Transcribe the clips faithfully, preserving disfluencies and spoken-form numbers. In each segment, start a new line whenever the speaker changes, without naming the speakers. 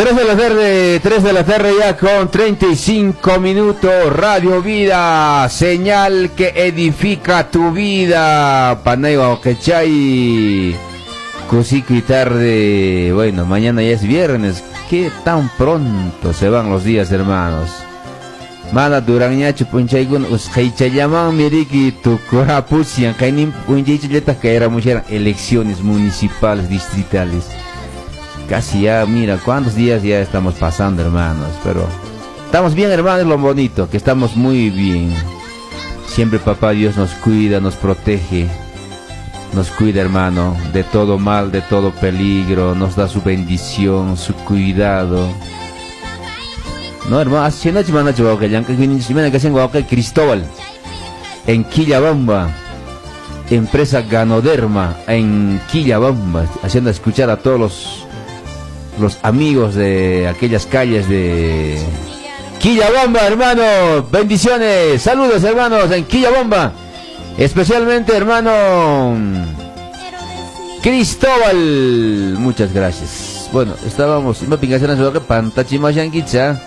tres de la tarde, tres de la tarde ya con treinta y cinco minutos. Radio Vida, señal que edifica tu vida. Paneo Quechay, Cusico y tarde. Bueno, mañana ya es viernes. Qué tan pronto se van los días, hermanos. Mala Duranyachu Punchaygun Ushaychayaman Miriki Tukurapusian Kainim Punchaychileta que era mujer elecciones municipales, distritales. Casi ya, mira, cuántos días ya estamos pasando, hermanos. Pero estamos bien, hermanos, lo bonito, que estamos muy bien. Siempre papá Dios nos cuida, nos protege. Nos cuida, hermano, de todo mal, de todo peligro. Nos da su bendición, su cuidado. No, hermano, hace noche me han hecho que Cristóbal, en Quillabamba, empresa Ganoderma, en Quillabamba, haciendo escuchar a todos los, los amigos de aquellas calles de Quillabamba, hermano, bendiciones, saludos, hermanos, en Quillabamba, especialmente, hermano Cristóbal, muchas gracias. Bueno, estábamos, me pingaciones sobre Pantachimayanquicha.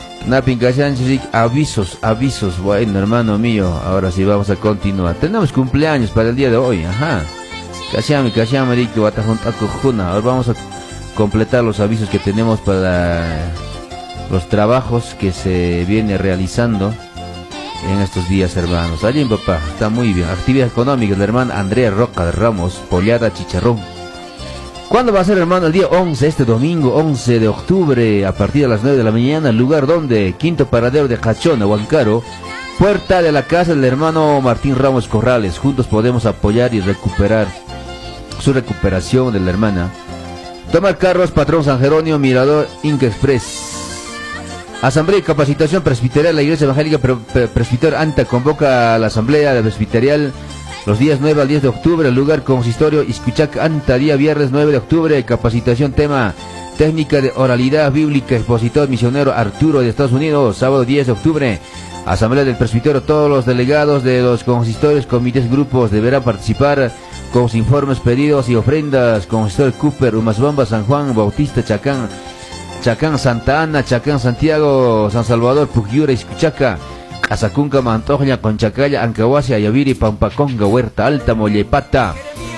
Avisos, avisos, bueno, hermano mío, ahora sí vamos a continuar. Tenemos cumpleaños para el día de hoy, ajá. Cachame, cachame, rico, ahora vamos a completar los avisos que tenemos para los trabajos que se viene realizando en estos días, hermanos. Allí, papá, está muy bien. Actividad económica, la hermana Andrea Roca de Ramos, Pollada Chicharrón. ¿Cuándo va a ser, hermano? El día once, este domingo, once de octubre, a partir de las nueve de la mañana, lugar donde, quinto paradero de Jachona, Huancaro, puerta de la casa del hermano Martín Ramos Corrales. Juntos podemos apoyar y recuperar su recuperación de la hermana. Tomar Carros, Patrón San Jerónimo, Mirador, Inca Express. Asamblea y capacitación presbiterial, la Iglesia Evangélica Presbiteral Anta convoca a la Asamblea de Presbiterial los días nueve al diez de octubre, el lugar consistorio Isquichac Anta, día viernes nueve de octubre, capacitación tema técnica de oralidad bíblica, expositor misionero Arturo de Estados Unidos, sábado diez de octubre, Asamblea del Presbiterio, todos los delegados de los consistorios, comités, grupos deberán participar con sus informes, pedidos y ofrendas. Consistor Cooper, Umasbamba, San Juan Bautista, Chacán, Chacán Santa Ana, Chacán Santiago, San Salvador, Puquiura, Isquichaca, Asacunca, Mantoja, Conchacaya, Ancahuasia, Yaviri, Pampaconga, Huerta Alta, Mollepata,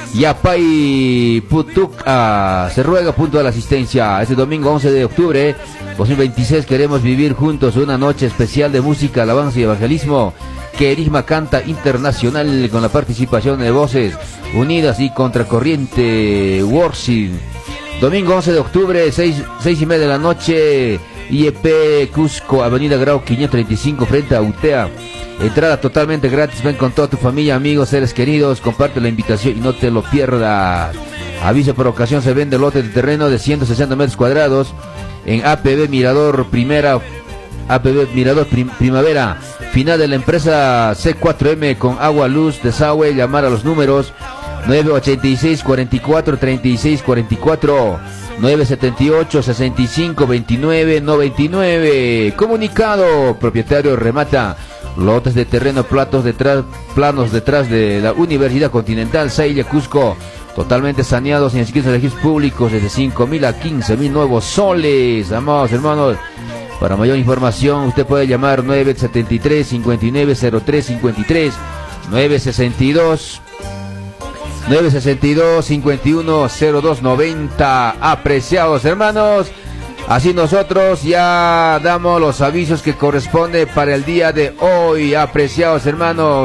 Yapay, Putuca. Se ruega punto de la asistencia. Este domingo once de octubre dos mil veintiséis queremos vivir juntos una noche especial de música, alabanza y evangelismo. Querigma Canta Internacional con la participación de Voces Unidas y Contracorriente Worship. Domingo once de octubre, seis y media de la noche, I E P Cusco, Avenida Grau quinientos treinta y cinco, frente a UTEA. Entrada totalmente gratis, ven con toda tu familia, amigos, seres queridos, comparte la invitación y no te lo pierdas. Aviso por ocasión, se vende lote de terreno de ciento sesenta metros cuadrados en A P B Mirador Primera, A P B Mirador Prim, Primavera. Final de la empresa C cuatro M con agua, luz, desagüe. Llamar a los números nueve ochenta y seis, cuarenta y cuatro, treinta y seis, cuarenta y cuatro, nueve setenta y ocho, sesenta y cinco, veintinueve, noventa y nueve. Comunicado, propietario remata lotes de terreno, platos detrás, planos detrás de la Universidad Continental, Sailla, Cusco, totalmente saneados y inscritos en registros públicos desde cinco mil a quince mil nuevos soles. Amados hermanos, para mayor información usted puede llamar nueve setenta y tres, cincuenta y nueve, cero tres cincuenta y tres, nueve sesenta y dos, nueve sesenta y dos, cincuenta y uno, cero dos noventa. Apreciados hermanos, así nosotros ya damos los avisos que corresponde para el día de hoy. Apreciados hermanos,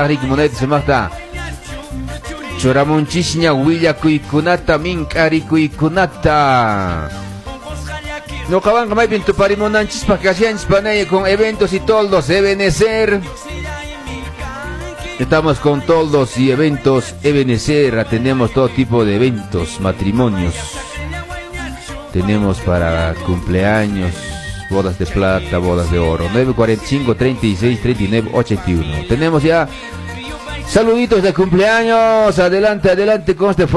Choramunchisña Huilla Kuikunata Minkari Kuikunata. No caban que bien tu parimonanchis para que hacían con eventos y toldos Ebenecer. Estamos con toldos y eventos Ebenecer, tenemos todo tipo de eventos, matrimonios. Tenemos para cumpleaños, bodas de plata, bodas de oro. nueve cuarenta y cinco, treinta y seis, treinta y nueve, ochenta y uno. Tenemos ya saluditos de cumpleaños. Adelante, adelante con este